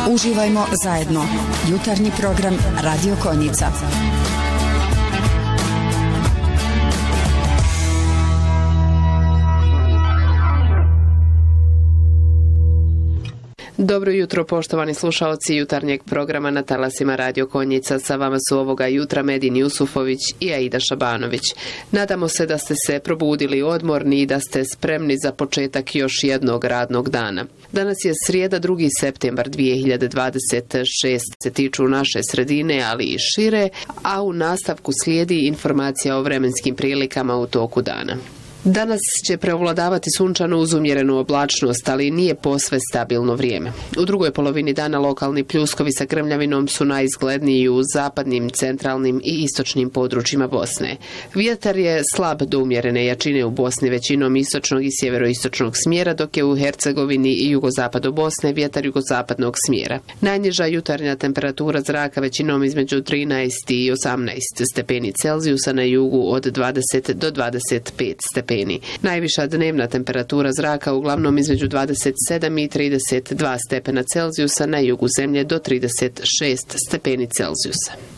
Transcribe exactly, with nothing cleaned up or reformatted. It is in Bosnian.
Uživajmo zajedno. Jutarnji program Radio Konjica. Dobro jutro, poštovani slušaoci jutarnjeg programa na talasima Radio Konjica. Sa vama su ovoga jutra Medin Jusufović i Aida Šabanović. Nadamo se da ste se probudili odmorni i da ste spremni za početak još jednog radnog dana. Danas je srijeda, drugi septembar dvije hiljade dvadeset šeste. Se tiču naše sredine, ali i šire, a u nastavku slijedi informacija o vremenskim prilikama u toku dana. Danas će preovladavati sunčano uz umjerenu oblačnost, ali nije posve stabilno vrijeme. U drugoj polovini dana lokalni pljuskovi sa grmljavinom su najizgledniji u zapadnim, centralnim i istočnim područjima Bosne. Vjetar je slab do umjerene jačine u Bosni, većinom istočnog i sjeveroistočnog smjera, dok je u Hercegovini i jugozapadu Bosne vjetar jugozapadnog smjera. Najniža jutarnja temperatura zraka većinom između trinaest i osamnaest stepeni Celzijusa, na jugu od dvadeset do dvadeset pet stepeni. Najviša dnevna temperatura zraka uglavnom između dvadeset sedam i trideset dva stepena Celzijusa, na jugu zemlje do trideset šest stepeni Celzijusa.